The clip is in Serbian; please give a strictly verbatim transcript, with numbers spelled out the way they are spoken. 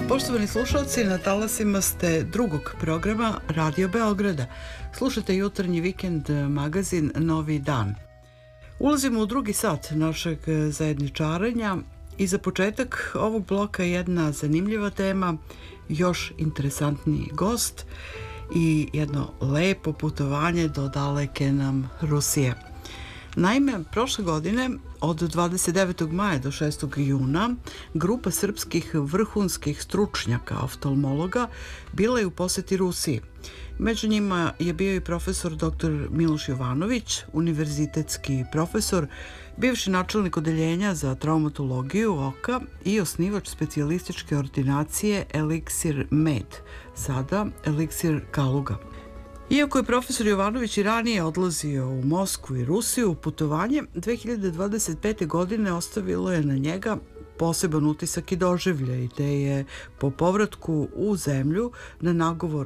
Poštovani slušalci, na talasima ste drugog programa Radio Beograda. Slušate jutarnji vikend magazin Novi dan. Ulazimo u drugi sat našeg zajedničarenja i za početak ovog bloka jedna zanimljiva tema, još interesantniji gost i jedno lepo putovanje do daleke nam Rusije. Naime, prošle godine od dvadeset devetog maja do šestog juna grupa srpskih vrhunskih stručnjaka oftalmologa bila je u poseti Rusiji. Među njima je bio i profesor doktor Miloš Jovanović, univerzitetski profesor, bivši načelnik odeljenja za traumatologiju oka i osnivač specijalističke ordinacije Eliksir Med, sada Eliksir Kaluga. Iako je profesor Jovanović i ranije odlazio u Moskvu i Rusiju, putovanje dve hiljade dvadeset pete. godine ostavilo je na njega poseban utisak i doživljaj, te je po povratku u zemlju na nagovor